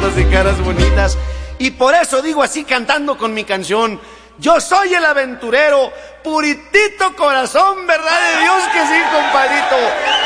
ojos y caras bonitas. Y por eso digo así cantando con mi canción: yo soy el aventurero, puritito corazón, verdad de Dios que sí, compadrito.